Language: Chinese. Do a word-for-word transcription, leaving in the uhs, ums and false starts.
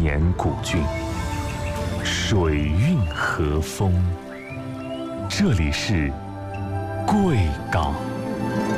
年古郡，水韵和风。这里是贵港。